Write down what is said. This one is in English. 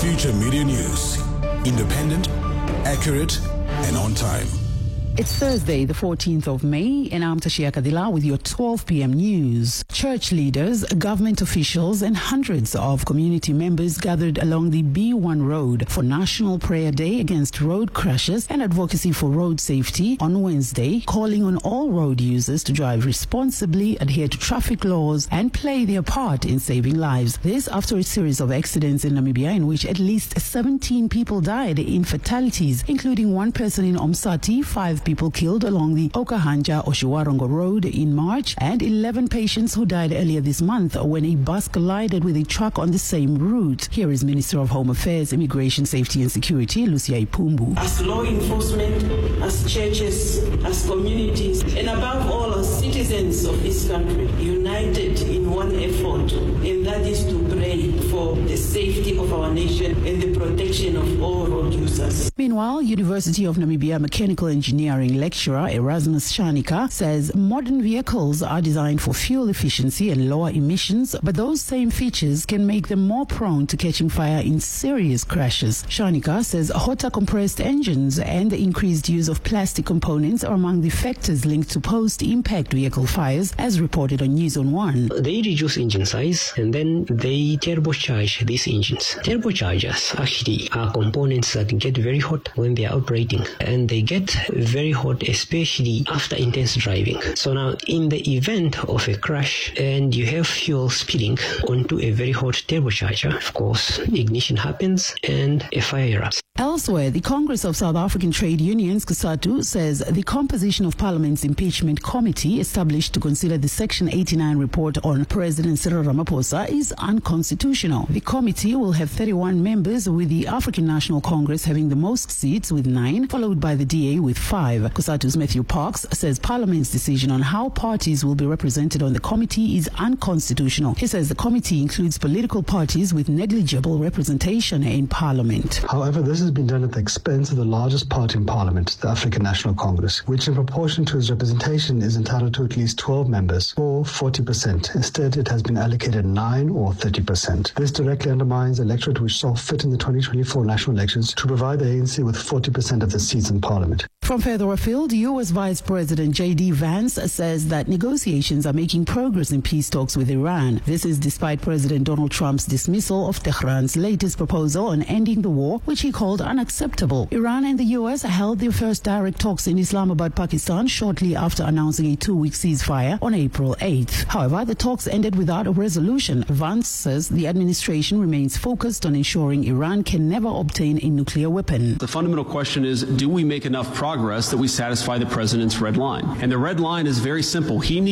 Future Media News. Independent, accurate, and on time. It's Thursday, the 14th of May, and I'm Tashia Kadila with your 12 p.m. news. Church leaders, government officials, and hundreds of community members gathered along the B1 Road for National Prayer Day against road crashes and advocacy for road safety on Wednesday, calling on all road users to drive responsibly, adhere to traffic laws, and play their part in saving lives. This after a series of accidents in Namibia in which at least 17 people died in fatalities, including one person in Omsati, 5 people killed along the Okahanja-Oshiwarongo Road in March, and 11 patients who died earlier this month when a bus collided with a truck on the same route. Here is Minister of Home Affairs, Immigration, Safety and Security, Lucia Ipumbu. As law enforcement, as churches, as communities, and above all as citizens of this country, united in one effort, and that is to pray for the safety of our nation and the protection of all road users. Meanwhile, University of Namibia Mechanical Engineering lecturer Erasmus Shanika says modern vehicles are designed for fuel efficiency and lower emissions, but those same features can make them more prone to catching fire in serious crashes. Shanika says hotter compressed engines and the increased use of plastic components are among the factors linked to post-impact vehicle fires, as reported on News on One. They reduce engine size and then they turbocharge these engines. Turbochargers actually are components that get very hot when they are operating, and they get very hot especially after intense driving. So now in the event of a crash and you have fuel spilling onto a very hot turbocharger, of course ignition happens and a fire erupts. Elsewhere, the Congress of South African Trade Unions, COSATU, says the composition of Parliament's impeachment committee established to consider the Section 89 report on President Cyril Ramaphosa is unconstitutional. The committee will have 31 members, with the African National Congress having the most seats with 9, followed by the DA with 5. COSATU's Matthew Parks says Parliament's decision on how parties will be represented on the committee is unconstitutional. He says the committee includes political parties with negligible representation in Parliament. However, this has been done at the expense of the largest party in Parliament, the African National Congress, which in proportion to its representation is entitled to at least 12 members, or 40%. Instead, it has been allocated 9 or 30%. This directly undermines the electorate which saw fit in the 2024 national elections to provide the ANC with 40% of the seats in Parliament. From further afield, U.S. Vice President J.D. Vance says that negotiations are making progress in peace talks with Iran. This is despite President Donald Trump's dismissal of Tehran's latest proposal on ending the war, which he called unacceptable. Iran and the U.S. held their first direct talks in Islamabad, Pakistan, shortly after announcing a 2-week ceasefire on April 8th. However, the talks ended without a resolution. Vance says the administration remains focused on ensuring Iran can never obtain a nuclear weapon. The fundamental question is, do we make enough progress that we satisfy the president's red line? And the red line is very simple. He needs